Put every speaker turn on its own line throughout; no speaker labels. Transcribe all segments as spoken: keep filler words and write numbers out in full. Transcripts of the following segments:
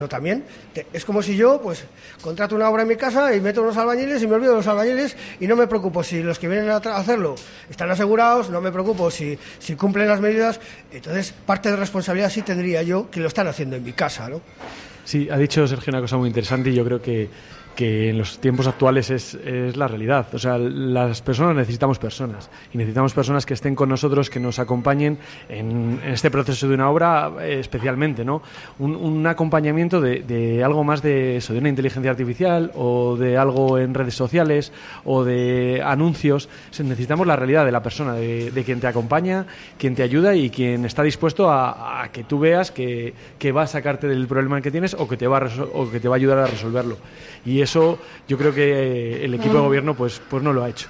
También te, es como si yo pues contrato una obra en mi casa y meto unos albañiles y me olvido de los albañiles y no me preocupo si los que vienen a hacerlo están asegurados, no me preocupo si, si cumplen las medidas. Entonces parte de responsabilidad sí tendría yo, que lo están haciendo en mi casa, ¿no?
Sí, ha dicho Sergio una cosa muy interesante y yo creo que que en los tiempos actuales es, es la realidad. O sea, las personas necesitamos personas y necesitamos personas que estén con nosotros, que nos acompañen en, en este proceso de una obra, eh, especialmente, ¿no? Un, un acompañamiento de, de algo más de eso, de una inteligencia artificial o de algo en redes sociales o de anuncios. O sea, necesitamos la realidad de la persona, de, de quien te acompaña, quien te ayuda y quien está dispuesto a, a que tú veas que, que va a sacarte del problema que tienes o que te va a, resol- o que te va a ayudar a resolverlo. Y eso yo creo que el equipo de gobierno pues, pues no lo ha hecho.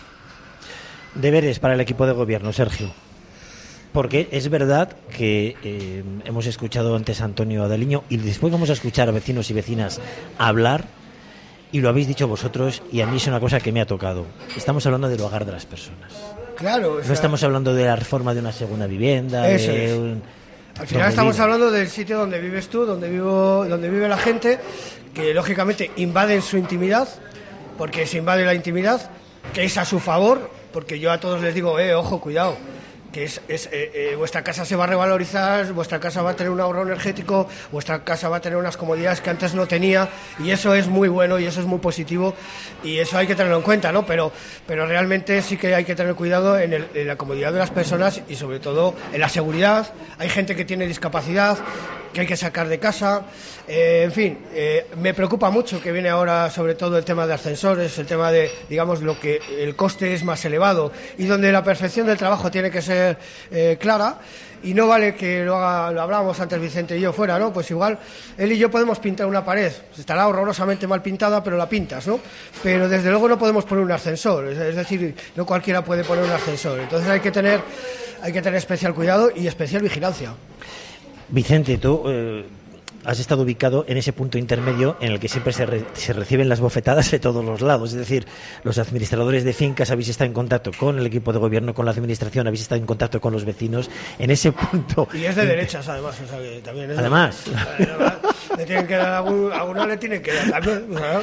Deberes para el equipo de gobierno, Sergio. Porque es verdad que eh, hemos escuchado antes a Antonio Adaliño y después vamos a escuchar a vecinos y vecinas hablar, y lo habéis dicho vosotros, y a mí es una cosa que me ha tocado. Estamos hablando del hogar de las personas.
Claro. O sea,
no estamos hablando de la reforma de una segunda vivienda.
Eso
de
es.
un,
Al final estamos
vive.
hablando del sitio donde vives tú, donde vivo, donde vive la gente, que lógicamente invaden su intimidad, porque se invade la intimidad, que es a su favor, porque yo a todos les digo, eh, ojo, cuidado, que es, es eh, eh, vuestra casa se va a revalorizar, vuestra casa va a tener un ahorro energético, vuestra casa va a tener unas comodidades que antes no tenía, y eso es muy bueno y eso es muy positivo, y eso hay que tenerlo en cuenta, ¿no? Pero, pero realmente sí que hay que tener cuidado en, el, en la comodidad de las personas y sobre todo en la seguridad. Hay gente que tiene discapacidad que hay que sacar de casa, eh, en fin, eh, me preocupa mucho que viene ahora sobre todo el tema de ascensores, el tema de, digamos, lo que el coste es más elevado y donde la perfección del trabajo tiene que ser eh, clara, y no vale que lo haga, lo hablábamos antes Vicente y yo fuera, ¿no? Pues igual él y yo podemos pintar una pared, estará horrorosamente mal pintada, pero la pintas, ¿no? Pero desde luego no podemos poner un ascensor, es, es decir, no cualquiera puede poner un ascensor, entonces hay que tener, hay que tener especial cuidado y especial vigilancia.
Vicente, tú eh, has estado ubicado en ese punto intermedio en el que siempre se, re, se reciben las bofetadas de todos los lados. Es decir, los administradores de fincas habéis estado en contacto con el equipo de gobierno, con la administración, habéis estado en contacto con los vecinos. En ese punto...
Y es de derechas, además. O sea, que también es
además...
De, además le tienen que dar, algún, a uno le tienen que dar también. O sea,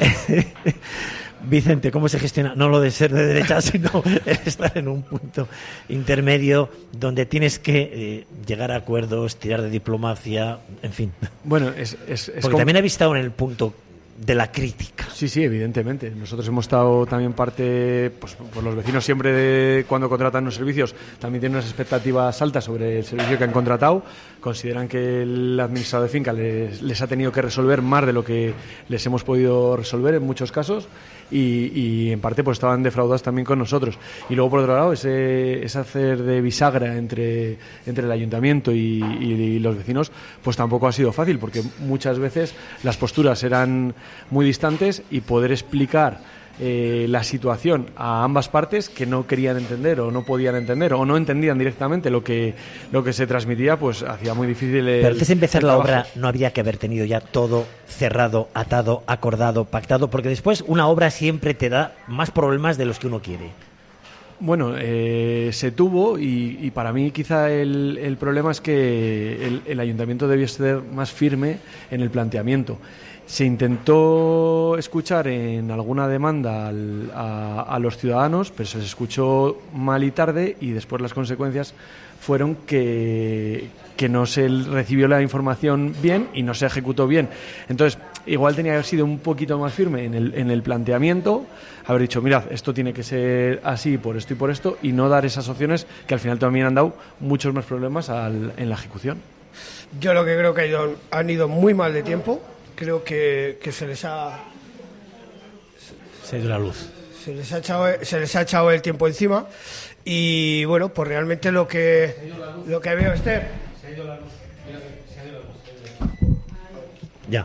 Vicente, ¿cómo se gestiona? No lo de ser de derecha, sino estar en un punto intermedio donde tienes que eh, llegar a acuerdos, tirar de diplomacia, en fin.
Bueno, es... es, es
Porque
como...
también habéis estado en el punto de la crítica.
Sí, sí, evidentemente. Nosotros hemos estado también parte, pues, pues los vecinos siempre de, cuando contratan los servicios también tienen unas expectativas altas sobre el servicio que han contratado. Consideran que el administrador de finca les, les ha tenido que resolver más de lo que les hemos podido resolver en muchos casos. Y, y en parte pues estaban defraudados también con nosotros. Y luego por otro lado ese, ese hacer de bisagra entre, entre el ayuntamiento y, y, y los vecinos pues tampoco ha sido fácil, porque muchas veces las posturas eran muy distantes y poder explicar Eh, la situación a ambas partes que no querían entender o no podían entender o no entendían directamente lo que lo que se transmitía, pues hacía muy difícil el,
Pero antes de empezar la
trabajo.
obra no habría que haber tenido ya todo cerrado, atado, acordado, pactado, porque después una obra siempre te da más problemas de los que uno quiere.
Bueno, eh, se tuvo y, y para mí quizá el, el problema es que el, el ayuntamiento debió ser más firme en el planteamiento. Se intentó escuchar en alguna demanda al, a, a los ciudadanos, pero se les escuchó mal y tarde, y después las consecuencias fueron que, que no se recibió la información bien y no se ejecutó bien. Entonces, igual tenía que haber sido un poquito más firme en el, en el planteamiento, haber dicho, mirad, esto tiene que ser así por esto y por esto, y no dar esas opciones que al final también han dado muchos más problemas al, en la ejecución.
yo lo que creo que han ido, han ido muy mal de tiempo. Creo que, que se les ha
se ha ido la luz.
Se les ha echado, se les ha echado el tiempo encima y bueno, pues realmente lo que lo que veo, Esther. Se ha ido la luz. Se ha ido la luz.
Ya.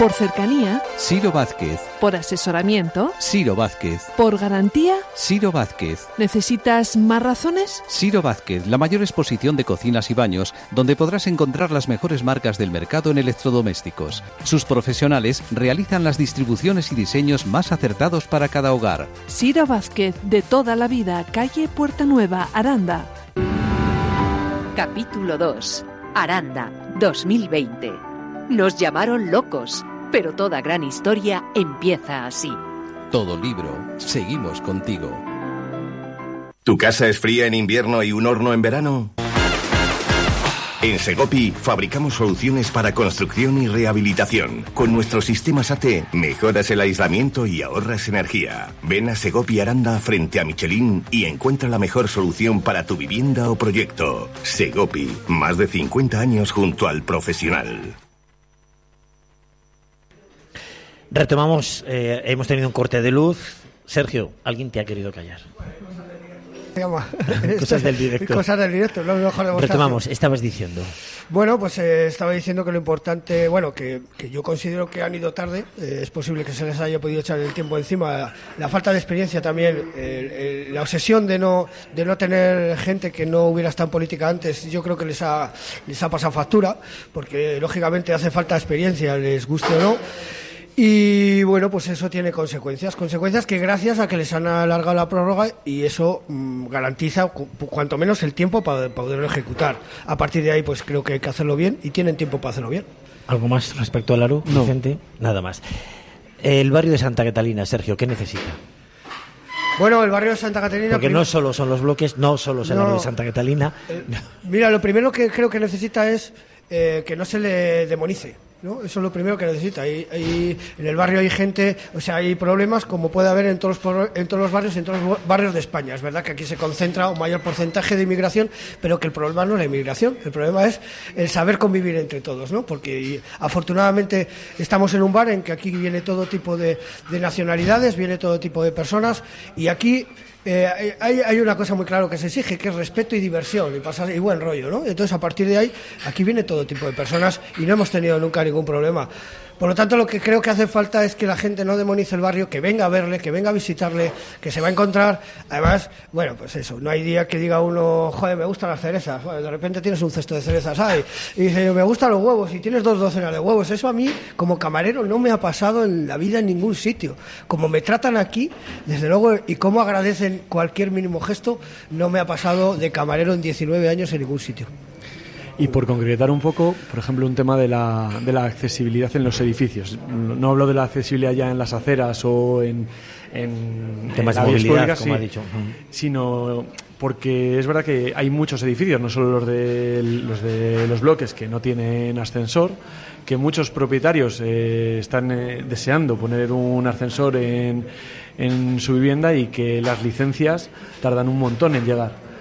Por cercanía.
Ciro Vázquez.
Por asesoramiento.
Ciro Vázquez.
Por garantía.
Ciro Vázquez.
¿Necesitas más razones?
Ciro Vázquez, la mayor exposición de cocinas y baños, donde podrás encontrar las mejores marcas del mercado en electrodomésticos. Sus profesionales realizan las distribuciones y diseños más acertados para cada hogar.
Ciro Vázquez, de toda la vida, calle Puerta Nueva, Aranda.
Capítulo dos. Aranda, dos mil veinte. Nos llamaron locos, pero toda gran historia empieza así.
Todo libro, seguimos contigo.
¿Tu casa es fría en invierno y un horno en verano? En Segopi fabricamos soluciones para construcción y rehabilitación. Con nuestros sistemas A T mejoras el aislamiento y ahorras energía. Ven a Segopi Aranda frente a Michelin y encuentra la mejor solución para tu vivienda o proyecto. Segopi, más de cincuenta años junto al profesional.
Retomamos, eh, hemos tenido un corte de luz. Sergio, alguien te ha querido callar. Cosas del directo.
Cosas del directo, lo mejor de
Retomamos, estabas diciendo.
Bueno, pues eh, estaba diciendo que lo importante, bueno, que, que yo considero que han ido tarde, eh, es posible que se les haya podido echar el tiempo encima, la falta de experiencia también, el, el, la obsesión de no de no tener gente que no hubiera estado en política antes, yo creo que les ha, les ha pasado factura, porque lógicamente hace falta experiencia, les guste o no. Y bueno, pues eso tiene consecuencias, consecuencias que gracias a que les han alargado la prórroga y eso mmm, garantiza cu cuanto menos el tiempo para poderlo ejecutar. A partir de ahí pues creo que hay que hacerlo bien y tienen tiempo para hacerlo bien.
¿Algo más respecto al ARU,
no.
Vicente? Nada más. El barrio de Santa Catalina, Sergio, ¿qué necesita?
Bueno, el barrio de Santa Catalina...
Porque no solo son los bloques, no solo es el no, barrio de Santa Catalina.
Eh, mira, lo primero que creo que necesita es eh, que no se le demonice, ¿no? Eso es lo primero que necesita. Hay, hay, en el barrio hay gente, o sea, hay problemas como puede haber en todos los, en todos los barrios, en todos los barrios de España. Es verdad que aquí se concentra un mayor porcentaje de inmigración, pero que el problema no es la inmigración, el problema es el saber convivir entre todos, ¿no? Porque y, afortunadamente estamos en un bar en que aquí viene todo tipo de, de nacionalidades, viene todo tipo de personas y aquí... Eh, hay, hay una cosa muy clara que se exige, que es respeto y diversión y, pasar, y buen rollo, ¿no? Entonces, a partir de ahí, aquí viene todo tipo de personas y no hemos tenido nunca ningún problema. Por lo tanto, lo que creo que hace falta es que la gente no demonice el barrio, que venga a verle, que venga a visitarle, que se va a encontrar. Además, bueno, pues eso, no hay día que diga uno, joder, me gustan las cerezas. Joder, de repente tienes un cesto de cerezas ahí y dice, me gustan los huevos y tienes dos docenas de huevos. Eso a mí, como camarero, no me ha pasado en la vida en ningún sitio. Como me tratan aquí, desde luego, y cómo agradecen cualquier mínimo gesto, no me ha pasado de camarero en diecinueve años en ningún sitio.
Y por concretar un poco, por ejemplo, un tema de la, de la accesibilidad en los edificios. No hablo de la accesibilidad ya en las aceras o en, en
temas
en
de movilidad,
públicas,
como
sí,
ha dicho.
Sino porque es verdad que hay muchos edificios, no solo los de los, de los bloques que no tienen ascensor, que muchos propietarios eh, están eh, deseando poner un ascensor en, en su vivienda y que las licencias tardan un montón en llegar.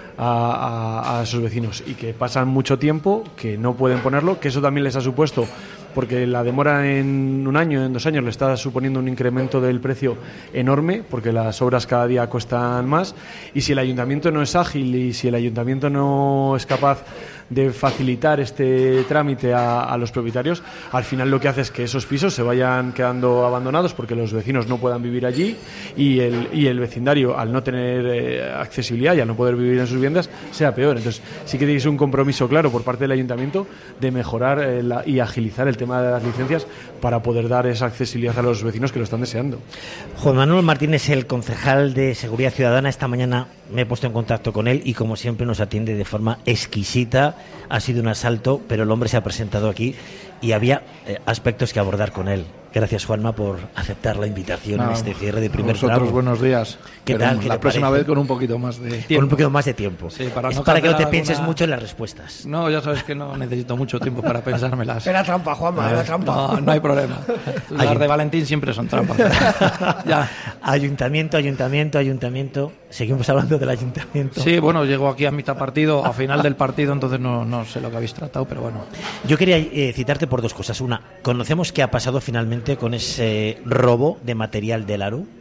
A, a, a sus vecinos y que pasan mucho tiempo, que no pueden ponerlo, que eso también les ha supuesto, porque la demora en un año, en dos años, le está suponiendo un incremento del precio enorme, porque las obras cada día cuestan más, y si el ayuntamiento no es ágil y si el ayuntamiento no es capaz de facilitar este trámite a, a los propietarios, al final lo que hace es que esos pisos se vayan quedando abandonados porque los vecinos no puedan vivir allí y el, y el vecindario, al no tener eh, accesibilidad y al no poder vivir en sus viviendas, sea peor. Entonces sí que tenéis un compromiso claro por parte del ayuntamiento de mejorar eh, la, y agilizar el tema de las licencias para poder dar esa accesibilidad a los vecinos que lo están deseando.
Juan Manuel Martínez, el concejal de Seguridad Ciudadana, esta mañana me he puesto en contacto con él y como siempre nos atiende de forma exquisita. Ha sido un asalto, pero el hombre se ha presentado aquí y había eh, aspectos que abordar con él. Gracias, Juanma, por aceptar la invitación no, en este cierre de primer
tramo.
Vosotros,
buenos días.
¿Qué tal? ¿Qué
la próxima
parece?
vez con un poquito más de tiempo.
Con un poquito más de tiempo.
Sí, para
es
no
para que no te
alguna...
pienses mucho en las respuestas.
No, ya sabes que no necesito mucho tiempo para pensármelas.
Era trampa, Juanma, era trampa.
No, no hay problema. Las Ayunt... de Valentín siempre son trampas. Ya.
Ayuntamiento, ayuntamiento, ayuntamiento. Seguimos hablando del ayuntamiento.
Sí, bueno, llego aquí a mitad partido, a final del partido, entonces no, no sé lo que habéis tratado, pero bueno.
Yo quería eh, citarte por dos cosas. Una, ¿conocemos qué ha pasado finalmente con ese robo de material del ARU?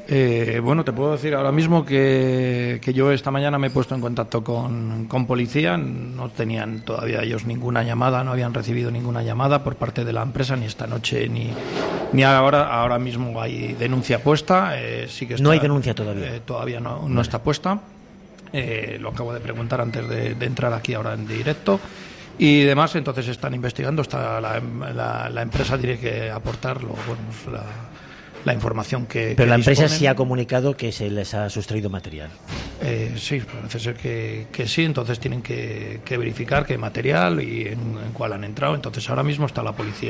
Eh, bueno, te puedo decir ahora mismo que, que yo esta mañana me he puesto en contacto con, con policía. No tenían todavía ellos ninguna llamada, no habían recibido ninguna llamada por parte de la empresa, ni esta noche ni, ni ahora. Ahora mismo hay denuncia puesta. Eh, sí que está,
no hay denuncia todavía.
Eh, todavía no, no está puesta. Eh, lo acabo de preguntar antes de, de entrar aquí ahora en directo. Y demás, entonces están investigando. Está la, la, la empresa tiene que aportarlo, bueno, pues la, la información que.
Pero
que
la empresa
disponen.
sí ha comunicado que se les ha sustraído material.
Eh, sí, parece ser que, que sí. Entonces tienen que, que verificar qué material y en, en cuál han entrado. Entonces ahora mismo está la policía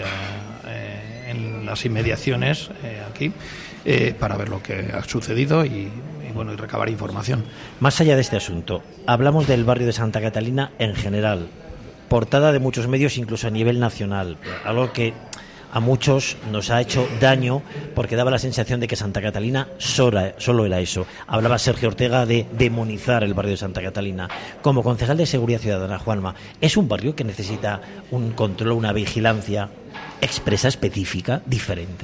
eh, en las inmediaciones eh, aquí eh, para ver lo que ha sucedido y. Y bueno, y recabar información.
Más allá de este asunto, hablamos del barrio de Santa Catalina en general, portada de muchos medios incluso a nivel nacional, algo que a muchos nos ha hecho daño porque daba la sensación de que Santa Catalina sola, solo era eso. Hablaba Sergio Ortega de demonizar el barrio de Santa Catalina. Como concejal de Seguridad Ciudadana, Juanma, ¿es un barrio que necesita un control, una vigilancia expresa, específica, diferente?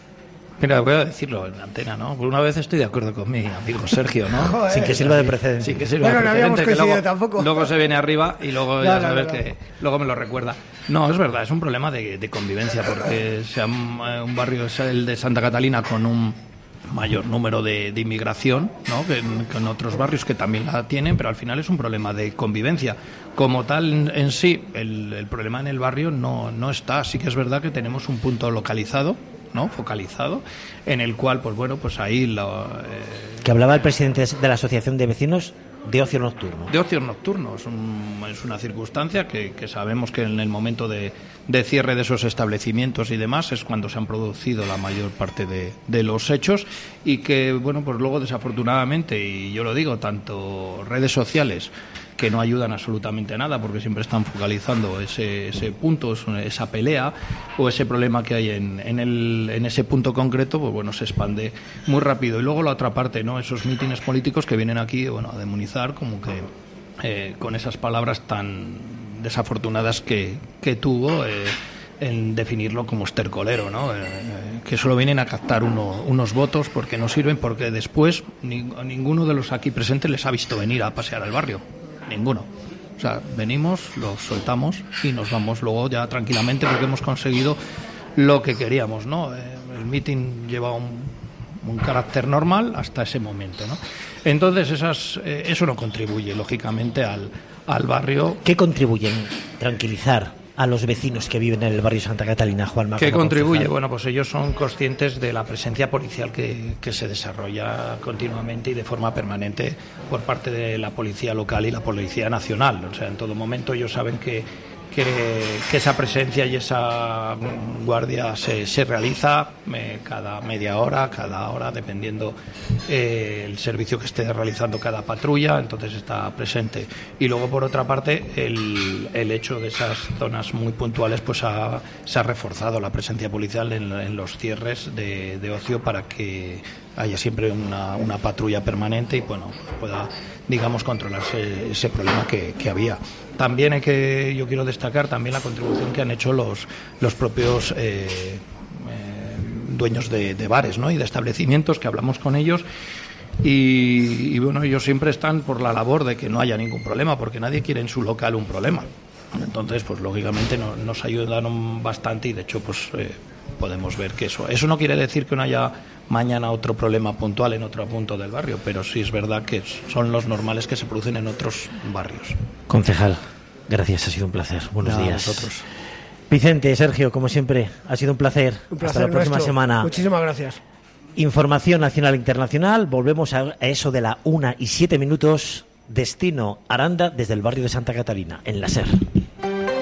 Mira, voy a decirlo en la antena, ¿no? Por una vez estoy de acuerdo con mi amigo Sergio, ¿no?
Joder.
Sin que sirva de precedente.
Sin que sirva
Bueno,
de
no
precedente,
habíamos
que
coincidido
luego,
tampoco.
luego se viene arriba y luego
No,
ya
no,
sabes
no, no.
que luego me lo recuerda. No, es verdad, es un problema de, de convivencia porque sea un, un barrio es el de Santa Catalina con un mayor número de, de inmigración, ¿no? Que en, que en otros barrios que también la tienen, pero al final es un problema de convivencia. Como tal, en, en sí, el, el problema en el barrio no, no está. Sí que es verdad que tenemos un punto localizado, ¿no? Focalizado, en el cual, pues bueno, pues ahí lo, eh,
Que hablaba el presidente de la Asociación de Vecinos de Ocio Nocturno.
de ocio nocturno. Es, un, es una circunstancia que, que sabemos que en el momento de, de cierre de esos establecimientos y demás es cuando se han producido la mayor parte de, de los hechos y que, bueno, pues luego desafortunadamente, y yo lo digo, tanto redes sociales que no ayudan absolutamente a nada porque siempre están focalizando ese, ese punto, esa pelea o ese problema que hay en, en, el, en ese punto concreto, pues bueno, se expande muy rápido. Y luego la otra parte, ¿no? Esos mítines políticos que vienen aquí, bueno, a demonizar como que eh, con esas palabras tan desafortunadas que, que tuvo eh, en definirlo como estercolero, ¿no? Eh, que solo vienen a captar uno, unos votos porque no sirven, porque después ni, ninguno de los aquí presentes les ha visto venir a pasear al barrio. Ninguno. O sea, venimos, los soltamos y nos vamos luego ya tranquilamente porque hemos conseguido lo que queríamos, ¿no? Eh, el meeting lleva un, un carácter normal hasta ese momento, ¿no? Entonces esas, eh, eso no contribuye, lógicamente, al, al barrio.
¿Qué contribuyen? Tranquilizar a los vecinos que viven en el barrio Santa Catalina, Juanma.
¿Qué
como
contribuye?
concejal.
Bueno, pues ellos son conscientes de la presencia policial que, que se desarrolla continuamente y de forma permanente por parte de la policía local y la policía nacional. O sea, en todo momento ellos saben que, que, que esa presencia y esa guardia se, se realiza eh, cada media hora, cada hora, dependiendo eh, el servicio que esté realizando cada patrulla, entonces está presente. Y luego, por otra parte, el, el hecho de esas zonas muy puntuales, pues ha, se ha reforzado la presencia policial en, en los cierres de, de ocio para que haya siempre una, una patrulla permanente y bueno, pueda, digamos, controlarse ese problema que, que había. También hay que, yo quiero destacar también la contribución que han hecho los, los propios eh, eh, dueños de, de bares, ¿no? Y de establecimientos, que hablamos con ellos. Y, y bueno, ellos siempre están por la labor de que no haya ningún problema, porque nadie quiere en su local un problema. Entonces, pues lógicamente no, nos ayudaron bastante y de hecho, pues eh, podemos ver que eso. Eso no quiere decir que no haya mañana otro problema puntual en otro punto del barrio, pero sí es verdad que son los normales que se producen en otros barrios.
Concejal, gracias, ha sido un placer. Buenos
Nada,
días.
vosotros.
Vicente, Sergio, como siempre, ha sido un placer.
Un placer
Hasta la próxima
nuestro.
semana.
Muchísimas gracias.
Información nacional e internacional. Volvemos a, a eso de la una y siete minutos. Destino Aranda desde el barrio de Santa Catalina, en la SER.